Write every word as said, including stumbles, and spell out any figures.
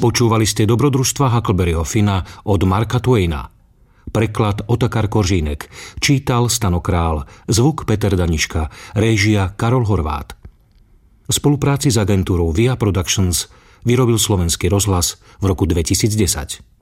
Počúvali ste Dobrodružstva Huckleberryho Finna od Marka Twaina. Preklad Otakar Koržínek. Čítal Stano Král. Zvuk Peter Daniška. Réžia Karol Horvát. V spolupráci s agentúrou Via Productions vyrobil Slovenský rozhlas v roku dvetisícdesať.